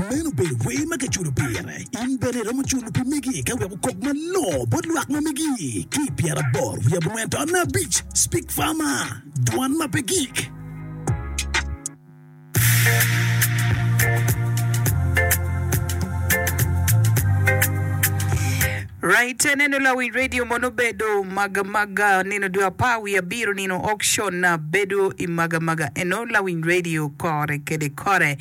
Meno be we make chulu pire. In bere romo chulu pimigi. Ka we kok malo. But luak mamigi. Keep yara bor. We have went on a beach. Speak farmer. Duan mapegik. Right, neno la wi radio monobedo maga neno dua pawi ya biro nino auction na bedo imaga eno la wi radio kore kede kore.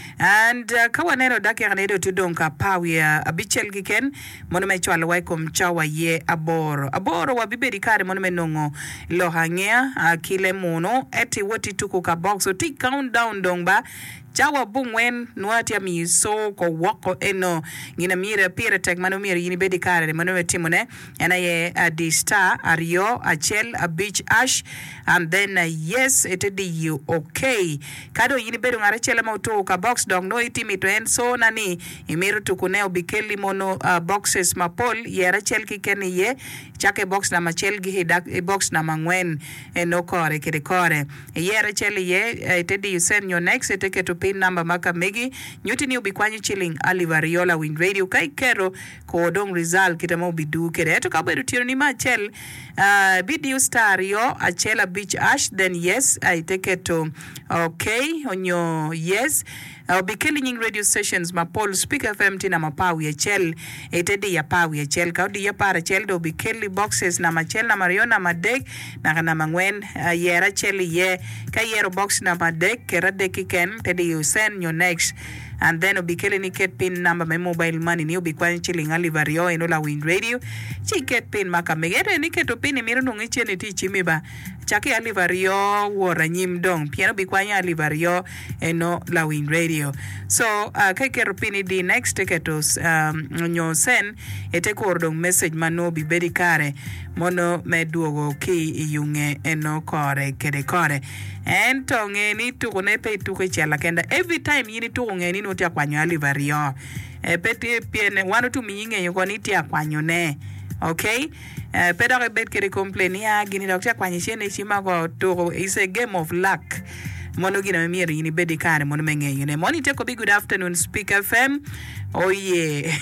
And kawa neno dake kanedo tudonka pawi ya abichel giken mono me chwala waikom chawa ye aboro wa biberi kare mono me nongo lo hangea kile mono eti woti tuku ka box so ti countdown dongba Jawa bungwen nuati ya miso ko wako eno ngina mire pire tek mano mire yini bedi kare mano timone ena ye di star ario achel a beach ash and then yes it di you okay kado yini bedu ngare chela mauto ka box dong no itimi to en so nani imiru tukune obikeli mono boxes mapol yera chel kikeni ye chake box na machel gi hidak box na mangwen eno kore kede kore yera chel ye it di you send your next take to pin number maka megi nyuti ni ubikwanyi chilling Alivariola Win Radio kai kero ko dong result kita mo bidu kere to kaberu tiro ni machel video star yo achela beach ash then yes I take it to okay on your yes Bikeli nying radio stations ma Paul Speak FM tina mapawi ya chel etedi ya pawi ya chel kaudi ya para chel do bikeli boxes na machel na mariona madek na kana mangwen yera chel ye kayero box na madek kera dekiken tedi you send your next and then ubikeli ni ket pin number my mobile money ni ubikwanyi chilling Alivario enola Win Radio chiket pin maka megere ni keto pin miru nungiche ni tichimi ba chaki Alivario wora nyim dong piano bikwanyi Alivario eno la Win Radio so kekero pini di next ketos nyo sen ete kordong message mano bibedi kare mono meduogo ki iyunge eno kore kede kore and tonge ni tukune pe tuke chala kenda every time yini tukunge ni notia kwanyo Alivario peti piene wano tu miyinge yuko nitia kwanyo ne okay pero ke bet kere complain ya gini dokta kwanyishene shima go to is a game of luck mono gina miri yini bedi kare mono menge yune moni teko be good afternoon Speak FM oh yeah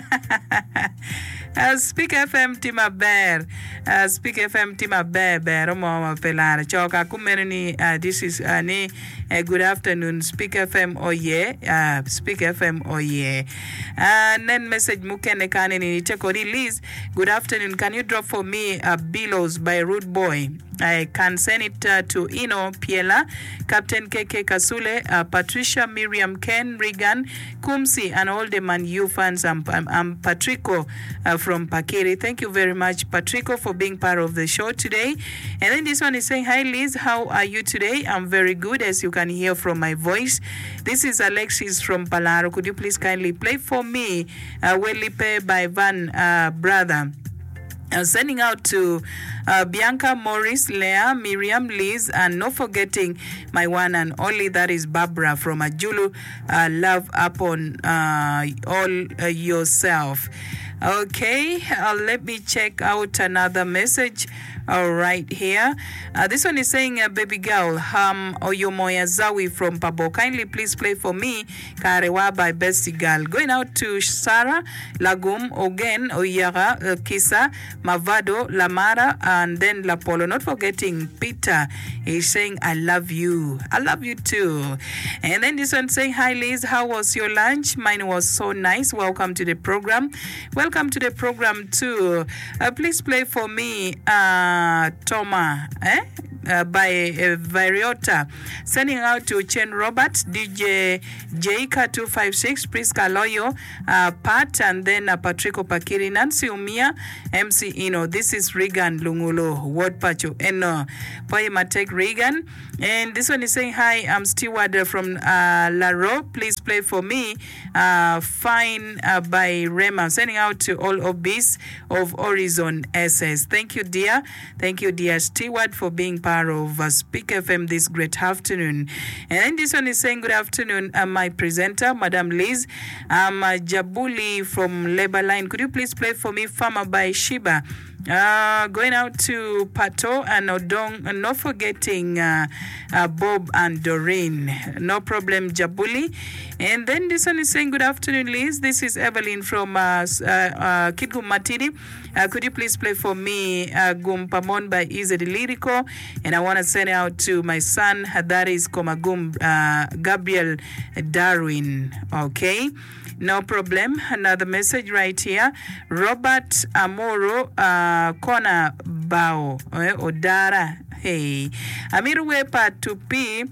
Speak FM Tima Bear Speak FM Tima Bear Romo Pelara Choka Kumerni this is ni good afternoon Speak FM oh yeah Speak FM oh yeah and then message mukene kane ni teko release good afternoon can you drop for me Billows by Rude Boy I can send it to Ino Piela, Captain KK Kasule, Patricia, Miriam, Ken, Regan, Kumsi, and all the Man U fans. I'm Patrico from Pakiri. Thank you very much, Patrico, for being part of the show today. And then this one is saying, hi, Liz. How are you today? I'm very good, as you can hear from my voice. This is Alexis from Palaro. Could you please kindly play for me Welipe by Van Brother? Sending out to Bianca, Morris, Leah, Miriam, Liz, and not forgetting my one and only, that is Barbara from Ajulu. Love upon all yourself. Okay, let me check out another message. All right, here. This one is saying, baby girl, Oyomoya Zawi from Pabo. Kindly please play for me, Karewa by Bessie Girl. Going out to Sarah, Lagum, Ogen, Oyara, Kisa, Mavado, Lamara, and then Lapolo. Not forgetting Peter. He's saying, I love you. I love you too. And then this one saying, hi Liz, how was your lunch? Mine was so nice. Welcome to the program. Welcome to the program too. Please play for me, Toma, by Variota. Sending out to Chen Robert, DJ Jaika 256, Priska Loyo, Pat, and then Patrico Pakiri, Nancy Umia, MC Ino. This is Regan Lungulo, Word Pacho, Eno, Poematek Regan. And this one is saying, hi, I'm Steward from Laro. Please play for me, Fine by Rema. Sending out to all obese of Horizon SS. Thank you, dear. Thank you, dear Steward, for being part of Speak FM this great afternoon. And then this one is saying, good afternoon, my presenter, Madam Liz. I'm Jabuli from Labor Line. Could you please play for me, Farmer by Shiba? Going out to Pato and Odong, and not forgetting Bob and Doreen. No problem, Jabuli. And then this one is saying, good afternoon, Liz. This is Evelyn from Kidgum Matidi. Could you please play for me Gumpamon by Easy the Lyrical? And I want to send it out to my son, that is Komagum Gabriel Darwin. Okay. No problem. Another message right here. Robert Amoro Kona Bao Odara. Hey. Amiru wepa tupi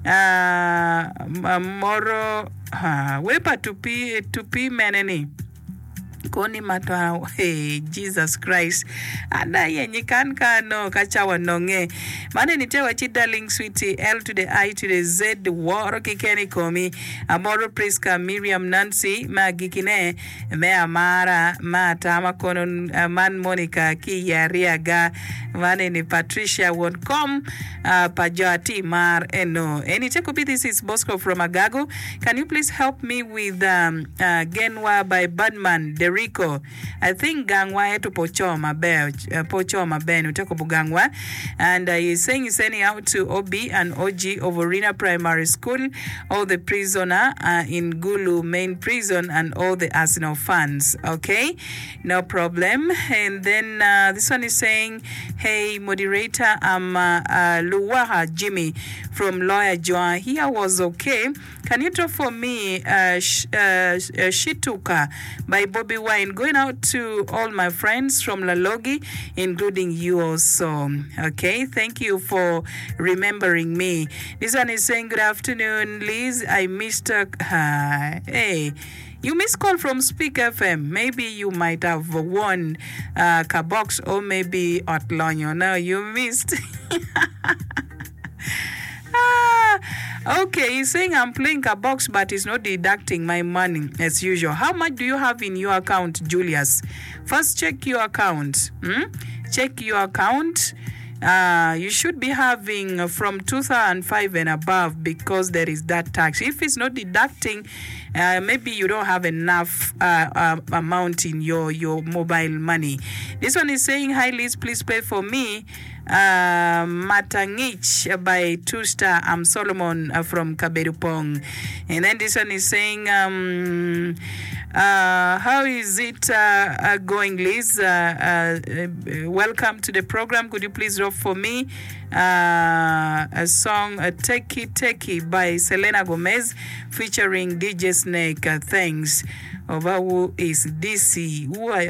Moro wepa tupi meneni. Koni matwa, hey, Jesus Christ. Anda yenye kanka no kachawa nonge. Mane nitewa chi darling sweetie L to the I to the Z the waro kikeni komi. Amoro Priska Miriam Nancy magikine me Amara matama kono man Monica ki yariaga. Mane ni Patricia won't come pajati mar eno. Any check this is Bosco from Agago. Can you please help me with Genwa by Badman Rico? I think Gangwa to Pochoma Ben Utako Bugangwa, and he's saying he's sending out to OB and OG of Arena Primary School, all the prisoner in Gulu main prison, and all the Arsenal fans. Okay, no problem. And then this one is saying, hey moderator, I'm Luwaha Jimmy from Lawyer Joa. Here was okay. Can you draw for me Shituka by Bobby Wine, going out to all my friends from Lalogi, including you also. Okay, thank you for remembering me. This one is saying, good afternoon, Liz. I missed hey, you missed call from Speak FM. Maybe you might have won Kabox or maybe Otlonyo. No, you missed. Okay, he's saying I'm playing a box, but it's not deducting my money as usual. How much do you have in your account, Julius? First, check your account. Check your account. You should be having from 2005 and above, because there is that tax. If it's not deducting, maybe you don't have enough amount in your mobile money. This one is saying, hi Liz, please play for me Matangich by 2-Star. I'm Solomon from Kaberupong. And then this one is saying, how is it going, Liz? Welcome to the program. Could you please drop for me a song, Take It by Selena Gomez featuring DJ Snake? Thanks. Over who is DC?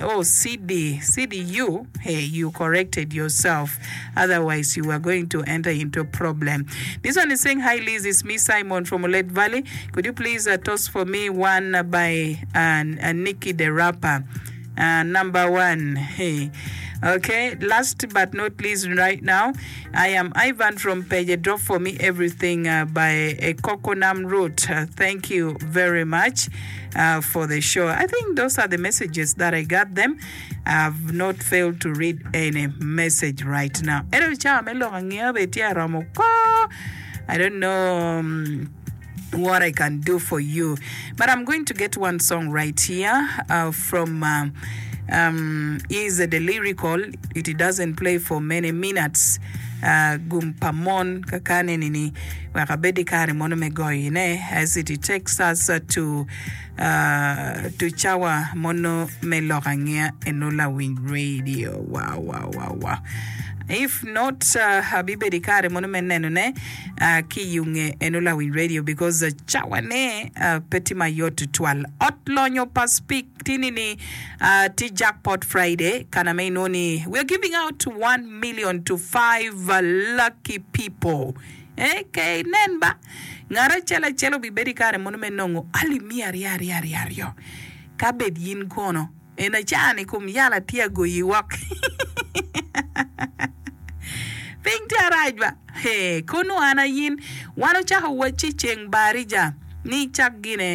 CDU. Hey, you corrected yourself. Otherwise, you are going to enter into a problem. This one is saying, hi Liz, it's me Simon from Olet Valley. Could you please toss for me one by Nikki the Rapper? Number one. Hey. Okay, last but not least right now, I am Ivan from Peje. Drop for me everything by a Kokonam Root. Thank you very much for the show. I think those are the messages that I got them. I have not failed to read any message right now. I don't know what I can do for you, but I'm going to get one song right here from is the lyrical. It doesn't play for many minutes. Gumpamon kakane nini wakabedi kare mono megoi ne, as it takes us to Chawa mono melorangia enola wing radio. Wow. If not, Habibe Dikare monument ne kiyunge enola win radio, because chawane petima yotu twal otlonyo paspik tinini ti jackpot Friday kaname noni. We're giving out 1 million to 5 lucky people. Okay, nenba ngara chelo bibedi kare monument nongo ali miario kabed yin kono ena chani kum yala tiago yiwak. Ping tiarajba. Hey, kono ana yin wano chaho wachi cheng barija ni chak gine